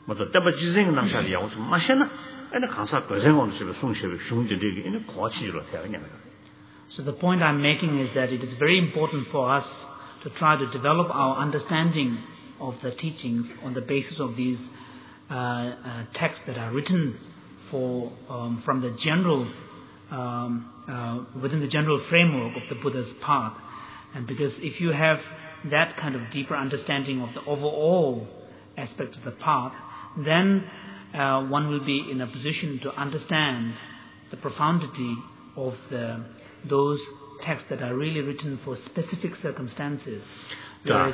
맞아. 때바 지생 남샤리 야고 좀 마셔나. 아니 강사 거생원 집에 송셰베 흉들이 이는 고치지로 해야 그냥. So the point I'm making is that it is very important for us to try to develop our understanding of the teachings on the basis of these texts that are written for from the general within the general framework of the Buddha's path. And because if you have that kind of deeper understanding of the overall aspects of the path, then one will be in a position to understand the profundity of those texts that are really written for specific circumstances. Whereas,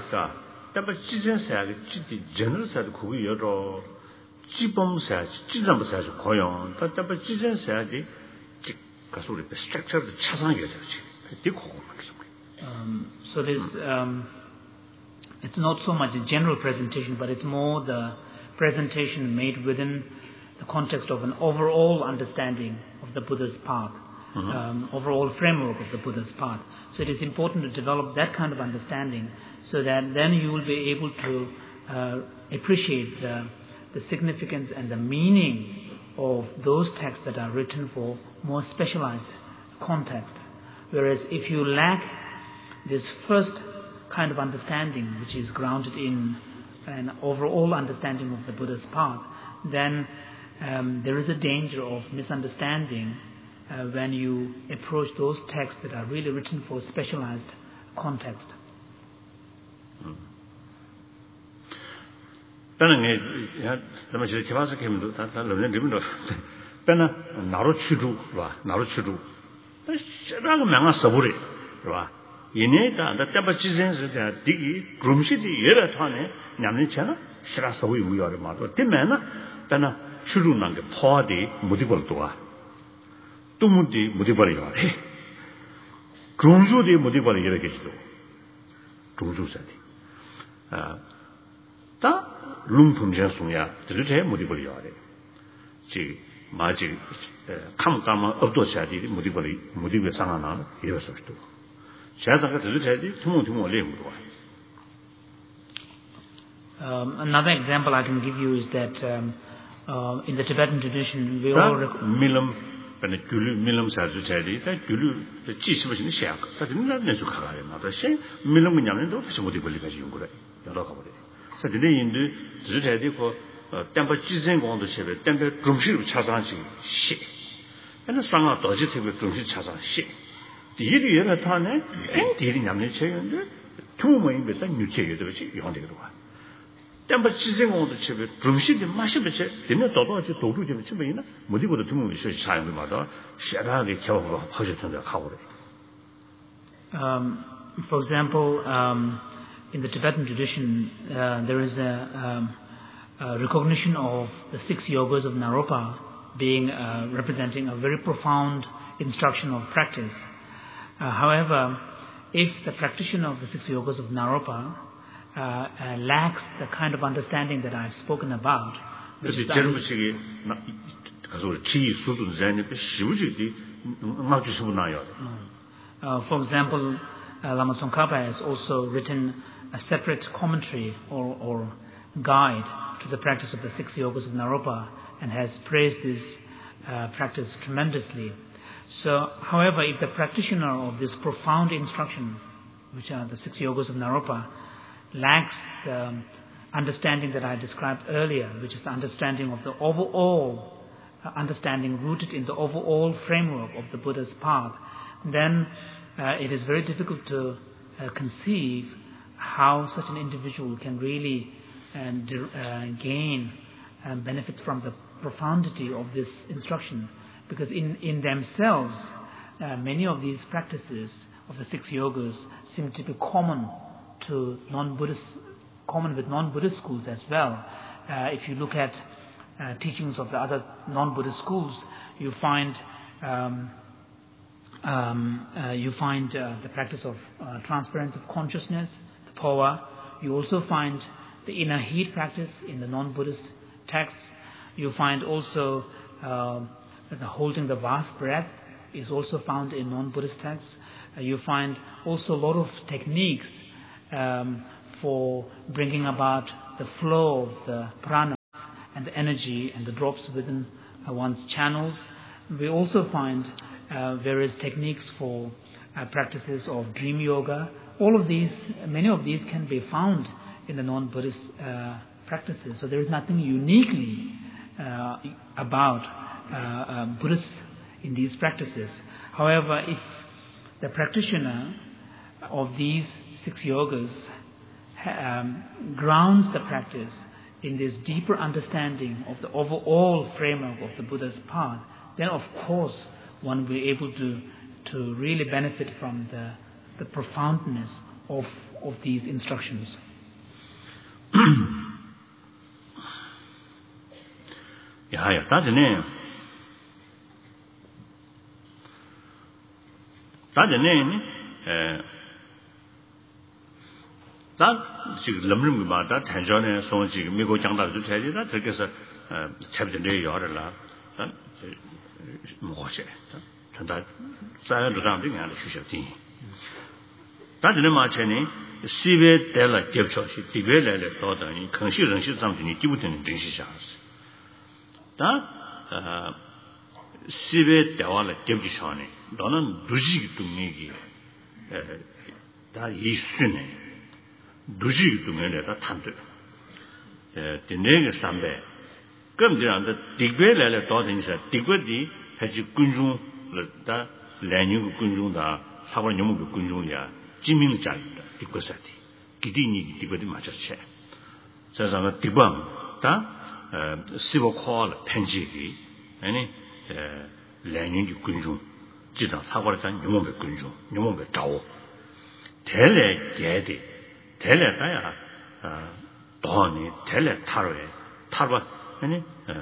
so it's not so much a general presentation, but it's more the presentation made within the context of an overall understanding of the Buddha's path, overall framework of the Buddha's path. So it is important to develop that kind of understanding so that then you will be able to appreciate the significance and the meaning of those texts that are written for more specialized context. Whereas if you lack this first kind of understanding, which is grounded in an overall understanding of the Buddha's path, then there is a danger of misunderstanding when you approach those texts that are really written for specialized context. 이내다 나타바 지sen스가 디기 그rum시디 예라 타네 냠니잖아 시라서위 무여를 마도 되면은 다나 추루난 게 포화디 무디벌도와 뚜무디 무디벌이요 해 그rum주디 무디벌이 이렇게 지도 중주사디 다 룸품전송야 들으제 무디벌이요 해 지 마지 감감은 업도샤디 무디벌이 상하나 이래서 또 another example I can give you is that in the Tibetan tradition we all milam milam 사주자리 다 귤을 지시버시는 시작 다 듣는 내수 가가요 나도 신 milam 그냥도 다시 못 걸리 가지 용 그래 여러 가버려 그래서 인도 주자리 고 템버 지진 공도 쉐베 템버 중시로 차상시 시 근데 상아 도지 템버 중시 차상 시 디리 예라 타네 디리 냠네 체인데 투모인 베다 뉴체여도 지 이혼되기도 와 템버 지진 공도 쉐베 중시데 마시베체 되면 도도지 도주지 치면이나 뭐디고도 투모이 시 사용마다 시라게 겨우고 하셨던데 가오래 For example, in the Tibetan tradition, there is a recognition of the 6 yogas of Naropa being representing a very profound instruction of practice. However, if the practitioner of the 6 yogas of Naropa lacks the kind of understanding that I've spoken about, for example, Lama Tsongkhapa has also written a separate commentary or guide to the practice of the 6 yogas of Naropa and has praised this practice tremendously. So, however, if the practitioner of this profound instruction, which are the 6 yogas of Naropa, lacks the understanding that I described earlier, which is the understanding of the overall understanding rooted in the overall framework of the Buddha's path, then it is very difficult to conceive how such an individual can really gain benefits from the profundity of this instruction. Because in themselves, many of these practices of the 6 yogas seem to be common with non-Buddhist schools as well. If you look at teachings of the other non-Buddhist schools, you find the practice of transference of consciousness, the Phowa. You also find the inner heat practice in the non-Buddhist texts. You find also the holding the vast breath is also found in non-Buddhist texts. You find also a lot of techniques for bringing about the flow of the prana and the energy and the drops within one's channels. We also find various techniques for practices of dream yoga. Many of these can be found in the non-Buddhist practices. So there is nothing uniquely about Buddhists in these practices. However, if the practitioner of these 6 yogas grounds the practice in this deeper understanding of the overall framework of the Buddha's path, then of course one will be able to really benefit from the profoundness of these instructions. 다 지금 럼름마다 단전에 손 지금 미국 장다도 차리다 그래서 차비들이 열어라 뭐지 전다 자연도랑 그냥 주셔지 다들 마찬가지 시베 될라 겹쳐시 디베래를 또더니 컨시런시 장진이 기부되는 등시샤스 다 시베 대화를 겹치셔네 너는 루지 동네기 다 이수네 루지 동네에다 탄들 디네게 삼배 금지한테 디베래를 또더니서 디베디 해지 군중다 래뉴 군중다 사고 녀무 군중이야 지민자입니다. 디고사티 기디니 디고디 맞았체 저자가 디방 다 시보콜 편지기 아니 래뉴 군중 지다 사고를 단 녀무 군중 녀무 자오 텔레 게디 텔레 다야 도니 텔레 타로에 타로 아니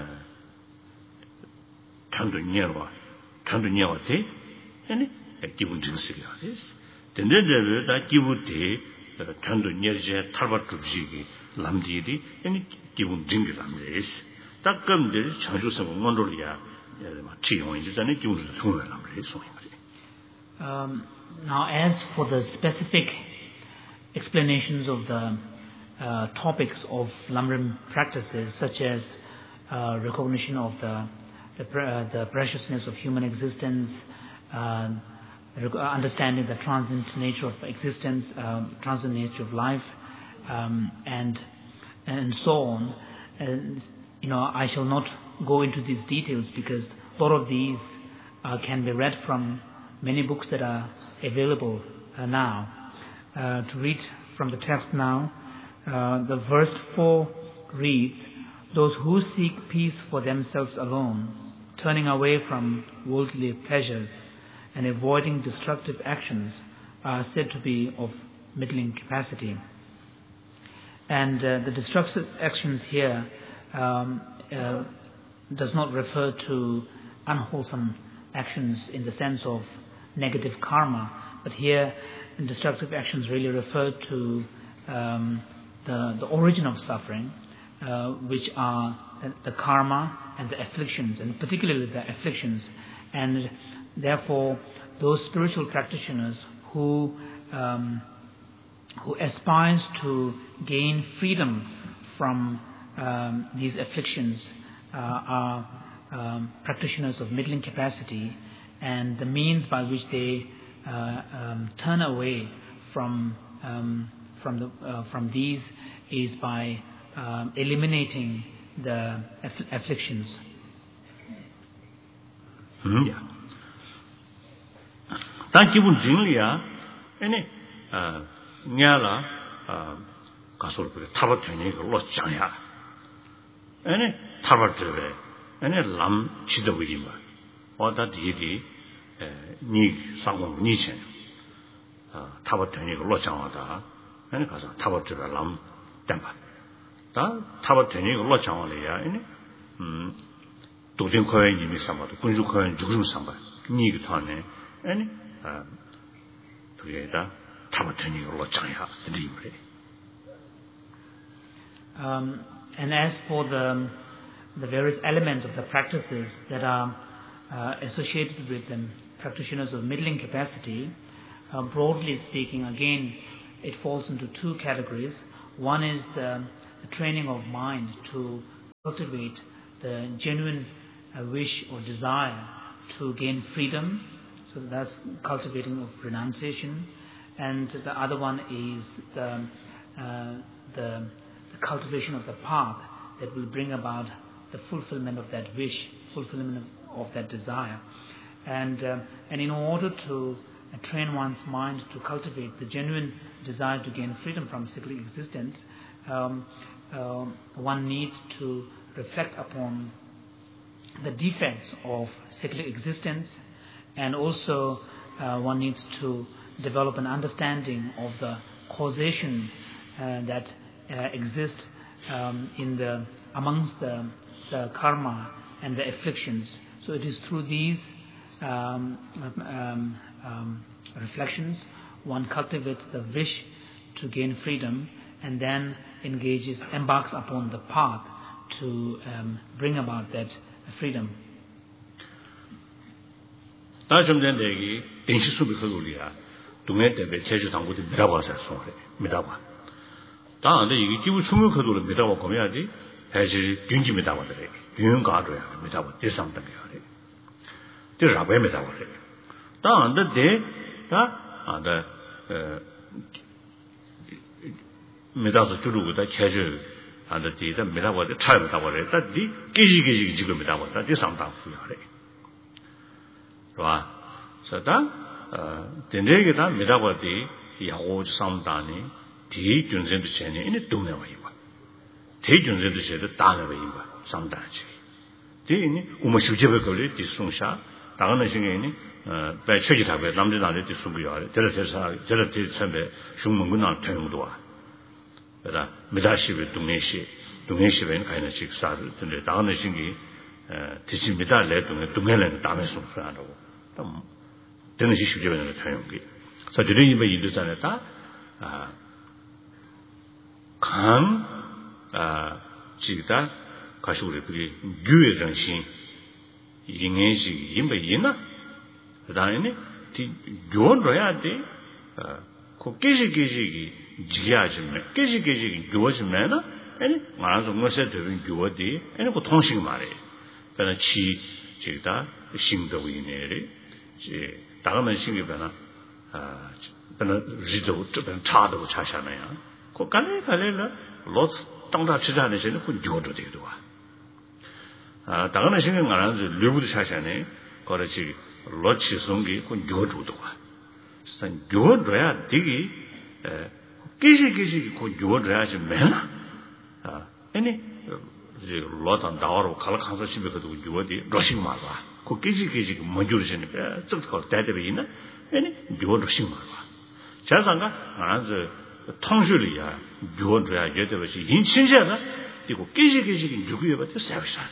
tanto nieva te ene 기분 증식이야 됐어 근데 다 기분이 tanto nieva 탈바 주지기 남디디 ene 기분 증기랍니다 딱 그런데 장주성 원로리야 막 지용이 전에 기분을 통해랍니다 Now as for the specific explanations of the topics of Lamrim practices, such as recognition of the preciousness of human existence, understanding the transient nature of existence, transient nature of life, and so on. And, I shall not go into these details because a lot of these can be read from many books that are available now. To read from the text now, the verse 4 reads, "Those who seek peace for themselves alone, turning away from worldly pleasures and avoiding destructive actions, are said to be of middling capacity." And the destructive actions here does not refer to unwholesome actions in the sense of negative karma, but here destructive actions really refer to the origin of suffering, which are the karma and the afflictions, and particularly the afflictions. And therefore, those spiritual practitioners who aspires to gain freedom from these afflictions are practitioners of middling capacity, and the means by which they turn away from these is by eliminating the afflictions. 단 기분 증리야. 아니 냐라 가서 그래 타버 되니 그걸로 장야. 아니 타버 되래. 아니 람 지도부리 뭐. 어다 디디 니 상공 니chen. 타버 되니 그걸로 장하다. 아니 가서 타버 되래 람 đảm바. 다 타버 되니 그걸로 장하래야. 아니 도전 거에 이미 삼바도 군주 거에 죽음 삼바. 니그 타네. 아니 그게다 타버트니 걸로 장야 드리브레. And as for the various elements of the practices that are associated with them, practitioners of middling capacity, broadly speaking, again, it falls into 2 categories. One is the training of mind to cultivate the genuine wish or desire to gain freedom. So that's cultivating of renunciation. And the other one is the cultivation of the path that will bring about the fulfillment of that wish, fulfillment of that desire. And in order to train one's mind to cultivate the genuine desire to gain freedom from secular existence, one needs to reflect upon the defects of secular existence, and also one needs to develop an understanding of the causation that exists amongst the karma and the afflictions. So it is through these reflections one cultivates the wish to gain freedom, and then embarks upon the path to bring about that freedom. 메다서 주루고다 캐저 안데 디다 메다고데 차이다고래 다디 계시계시 지금 메다고다 디 상당부여래 봐 저다 된대게다 메다고디 야고 상당이 디 준전도 전에 이네 동네와 이봐 디 준전도 전에 다네와 이봐 상당지 디니 우마 수제베 걸리 디 송샤 다가는 신경이 배 최지답에 남들한테 디 송부여 저러서 저렇게 선배 흉문군나 태용도 와 그러나 미다시베 동네시베는 가이나 직사를 근데 다음에 신기 디지미다 레동에 동네는 다음에 송프라고 또 되는 시슈제는 타용기 사실은 이번 인도산에다 지다 가시 우리 그게 유의 정신 인행시 임베이나 그다음에 디 요로야 돼 고계시계시 지야지면 계시계시 교워지면은 아니 말아서 뭐세 되는 교워디 아니 그 통식 말이에요. 그러나 지다 신도위네리 지 다음은 신기변아 그러나 리도 좀 차도 차잖아요. 그 갈래라 로스 땅다 지자는 데는 그 교도 되기도 와. 다음은 신경 안 하는데 류부도 차잖아요. 그렇지 로치 송기 그 교도도 와. 산 교도야 되기 계시 그 요를 하지 매나 아니 이제 로단 다와로 갈카서 집에 가도 요디 러싱 말아 그 계시 먼저르시네 쩍쩍 대대비나 아니 요를 심 말아 자상가 아주 통술이야 요를 예대버시 인친제가 이거 계시 누구에 봐도 서비스하래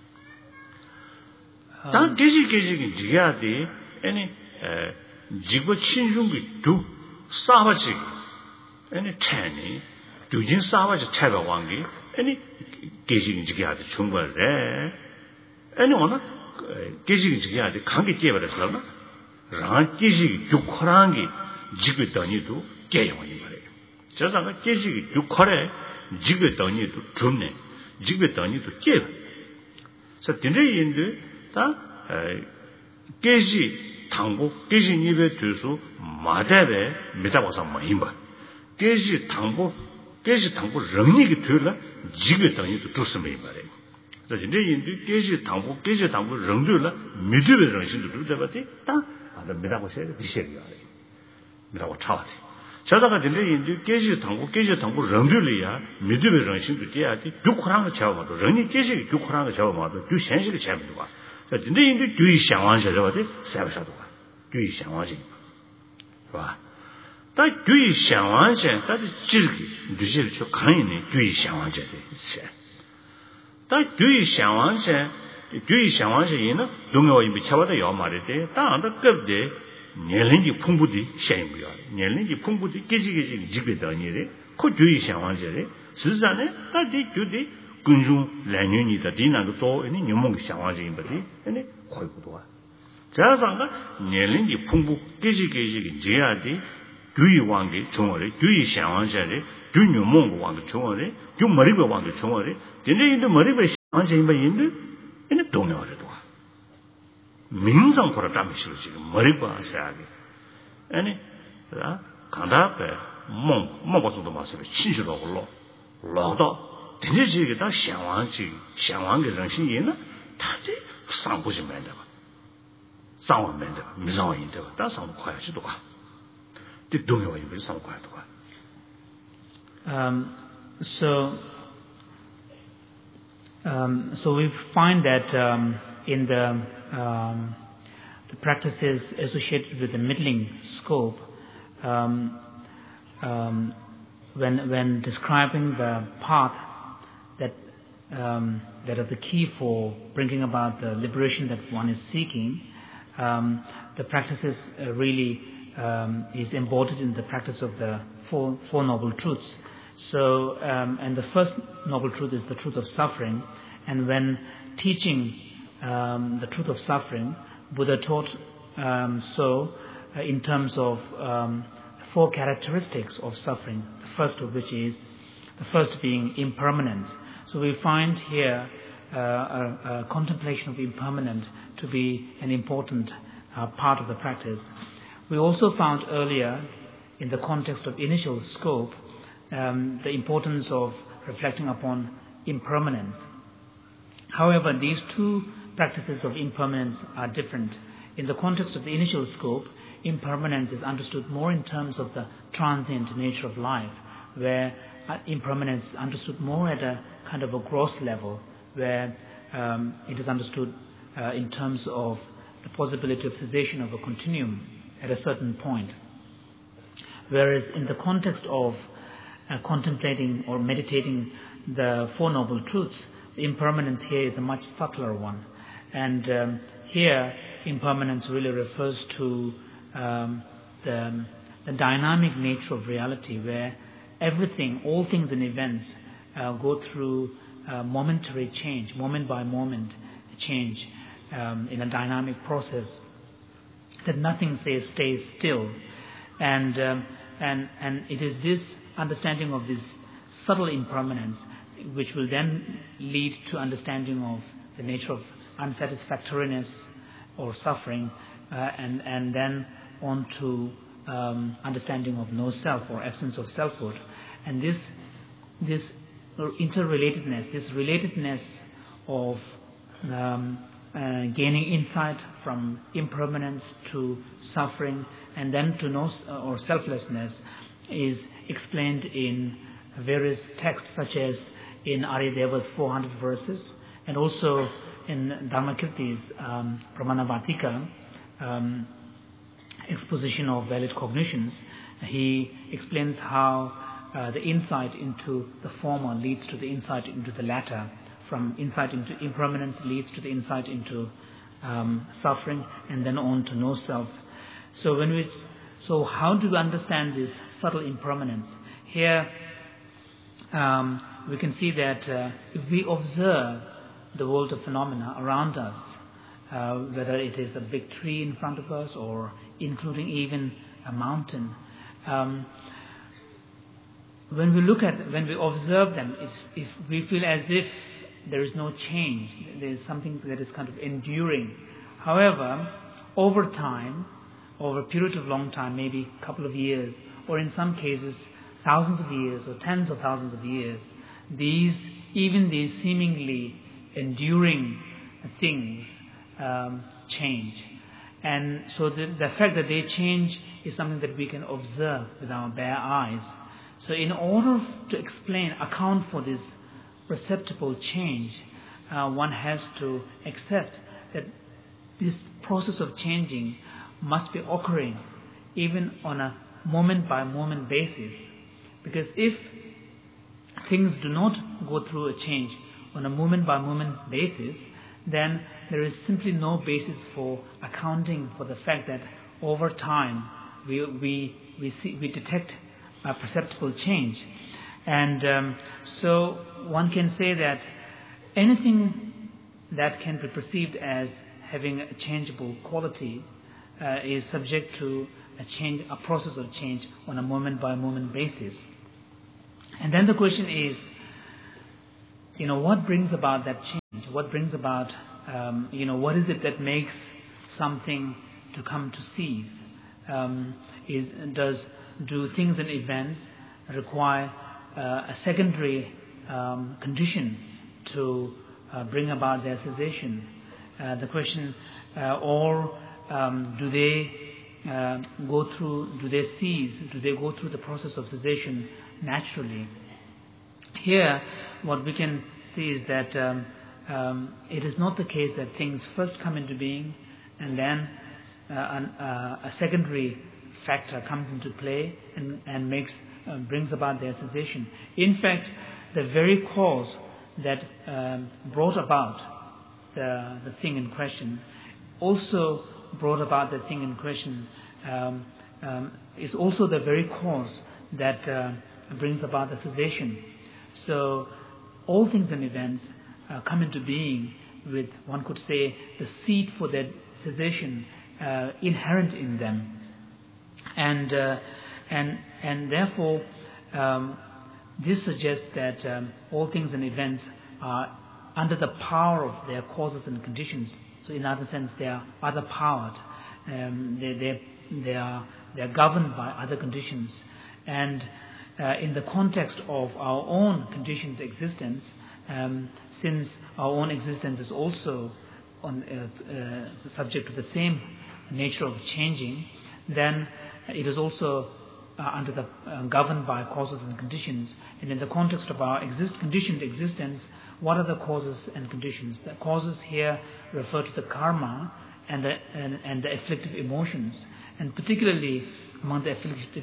단 계시 지야디 아니 지고 친중기 두 싸바지 아니 차니 두진 싸바지 차가 왕기 아니 계시긴 지게하지 충분해 아니 오나 계시긴 지게하지 관계 깨버렸어 랑 계시 육코랑기 지게더니도 깨용이 말이에요 저상가 계시 육코래 지게더니도 좋네 지게더니도 깨 그래서 진짜인데 다 계시 당고 계시 입에 들수 마대베 미다고서 뭐임바 계시 당고 령력이 되라 지게 당이도 좋습니다 말이에요. 그래서 이제 인도 계시 당고 령들라 미드베 정신도 되버티 다 아다 미다고서 디셔리야. 미다고 차와지. 자다가 이제 인도 계시 당고 령들이야 미드베 정신도 돼야지. 육코랑을 잡아도 령이 계시 육코랑을 잡아도 그 현실을 잡는 거야. 그래서 이제 인도 주의 상황에서 세워서도 봐. 주의 상황이 봐. 다 주의 상황에 다 지르기 뉴질 저 강인이 주의 상황에 다 주의 상황에 있는 동요와 이미 차와도 요 말이데 다 안다 급데年龄이 풍부디 샤임이야年龄이 풍부디 계지계지 지게다 아니래 그 주의 상황에实际上呢 다디 주디 근중 란윤이다 디나도 또 아니 녀몽 상황에 임버디 아니 거기도 와 자상가 年龄 이 풍부 계지계지 지야디 주의 왕의 종어래 주의 상황자래 주녀 몽고 왕의 종어래 주 머리배 왕의 종어래 근데 이 머리배 언제인가 인도 이네 동네어래도 민상 보라 담이시로 지금 머리가 사게 아니 간다베 몽 봐서도 마세요 신시로 올로 로도 된지지게 다 샹왕게 정신이나 다지 상부지 맨다 상원 맨다 미상원인데 다 상부 과야지도 가 그 동네와 이거 상부 과야도 가 So we find that in the practices associated with the middling scope, when describing the path that are the key for bringing about the liberation that one is seeking, the practices really is embodied in the practice of the four noble truths. So, and the first noble truth is the truth of suffering. And when teaching the truth of suffering, Buddha taught in terms of four characteristics of suffering. The first of which is the first being impermanence. So we find here a contemplation of impermanence to be an important part of the practice. We also found earlier, in the context of initial scope, the importance of reflecting upon impermanence. However, these two practices of impermanence are different. In the context of the initial scope, impermanence is understood more in terms of the transient nature of life, where impermanence is understood more at a kind of a gross level, where it is understood in terms of the possibility of cessation of a continuum at a certain point. Whereas in the context of contemplating or meditating the Four Noble Truths, the impermanence here is a much subtler one. And here, impermanence really refers to the dynamic nature of reality, where everything, all things and events go through momentary change, moment by moment change in a dynamic process, that nothing stays still. And it is this understanding of this subtle impermanence which will then lead to understanding of the nature of unsatisfactoriness or suffering, and then on to understanding of no self or absence of selfhood. And this interrelatedness, this relatedness of gaining insight from impermanence to suffering and then to no or selflessness is explained in various texts, such as in Aryadeva's 400 verses, and also in Dharmakirti's Pramanavartika exposition of valid cognitions. He explains how the insight into the former leads to the insight into the latter, from insight into impermanence leads to the insight into suffering, and then on to no self. So how do we understand this subtle impermanence? Here we can see that if we observe the world of phenomena around us, whether it is a big tree in front of us or including even a mountain, when we observe them, if we feel as if there is no change, there is something that is kind of enduring. However, over time, over a period of long time, maybe a couple of years, or in some cases thousands of years or tens of thousands of years, these seemingly enduring things change. And so the fact that they change is something that we can observe with our bare eyes. So in order to account for this perceptible change, one has to accept that this process of changing must be occurring even on a moment-by-moment basis. Because if things do not go through a change on a moment-by-moment basis, then there is simply no basis for accounting for the fact that over time we detect a perceptible change. And so one can say that anything that can be perceived as having a changeable quality is subject to a process of change on a moment-by-moment basis. And then the question is, what brings about that change? what brings about, what is it that makes something to come to cease? Do things and events require a secondary condition to bring about their cessation? The question, or do they cease? Do they go through the process of cessation naturally? Here, what we can see is that it is not the case that things first come into being and then a secondary factor comes into play and brings about their cessation. In fact, the very cause that brought about the thing in question also brought about the thing in question is also the very cause that brings about the cessation. So all things and events come into being with, one could say, the seed for their cessation inherent in them, and therefore this suggests that all things and events are under the power of their causes and conditions. So in other sense, they are other powered. They are governed by other conditions, and in the context of our own conditioned existence, since our own existence is also subject to the same nature of changing, then it is also governed by causes and conditions. And in the context of our conditioned existence, what are the causes and conditions? The causes here refer to the karma and the afflictive emotions, and particularly among the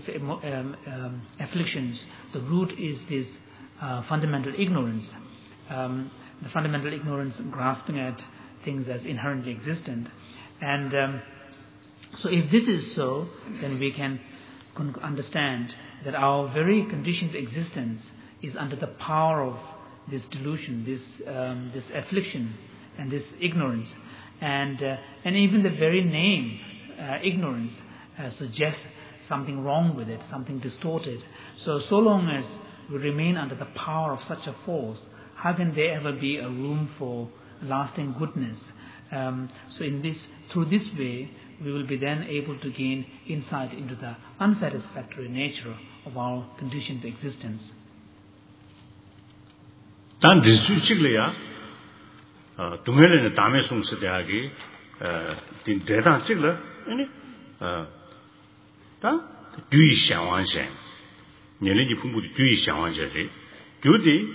afflictions, the root is this fundamental ignorance. The fundamental ignorance grasping at things as inherently existent. And so if this is so, then we can understand that our very conditioned existence is under the power of this delusion, this affliction and this ignorance. And even the very name, ignorance, suggests something wrong with it, something distorted. So long as we remain under the power of such a force, how can there ever be a room for lasting goodness? So through this way, we will be then able to gain insight into the unsatisfactory nature of our conditioned existence. 단 디스치글이야. 동해는 담에 숨스대하기 din 대단 찍了. 아니 다 주의 상황생. 년이 풍부의 주의 상황제지. 교디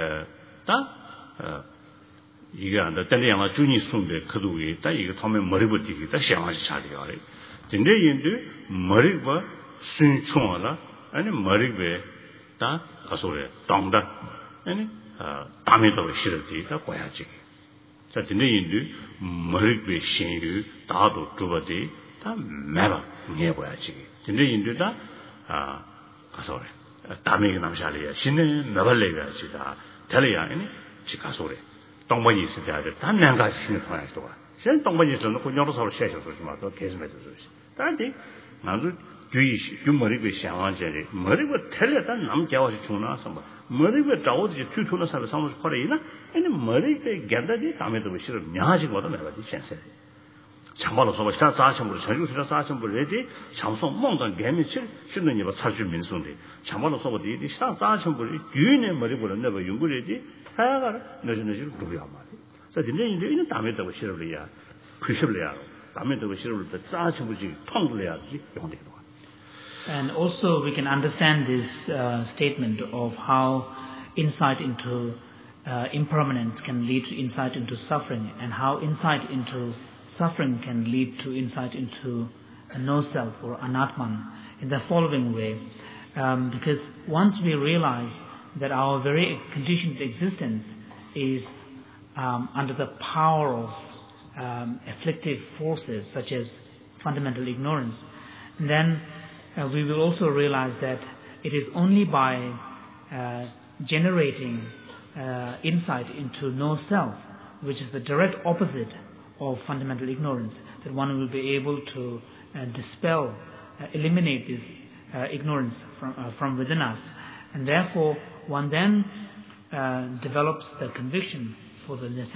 이게 안다 때문에 아마 주니 숨데 그도에 다 이거 처음에 머리부터 다 상황이 차려요. 근데 인도 머리가 순충하라. 아니 머리에 다 가서래. 당다. 아니 담에도 싫어지 다 봐야지. 자, 근데 인도 머리에 신유 다도 두버디 다 매봐 해 봐야지. 근데 인도다 가서래. 담에게 남샤리야. 신은 매발래야지 다. 달려야 아니 지가서래. 동반이 있을 때 아주 단난가 신을 통해서 또 와. 신 동반이 있어서 그녀로 서로 쉐셔서 좀 와도 계속 해서 그러지. 단디 나도 주의시 머리가 상황제리 머리가 텔레다 남자와서 주나서 뭐 머리가 자오지 튜튜나 사람 상으로 거래이나 아니 머리가 간다지 담에도 싫어 냐지고도 내가지 센세 참말로 서버 자 자신으로 전주시라 자신으로 레디 참송 몽단 개미 신는 이거 사주 민송데 참말로 서버 디디 자 자신으로 유인의 머리보다 내가 연구래지 하야가 너저너지로 두려 말이 그래서 이제 이는 담에도 싫어려야 그셔려야 담에도 싫어를 때 자신으로지 통불해야지 용되고. And also we can understand this statement of how insight into impermanence can lead to insight into suffering, and how insight into suffering can lead to insight into no-self or anatman in the following way. Because once we realize that our very conditioned existence is under the power of afflictive forces such as fundamental ignorance, then we will also realize that it is only by generating insight into no-self, which is the direct opposite of fundamental ignorance, that one will be able to eliminate this ignorance from within us. And therefore, one then develops the conviction for the necessity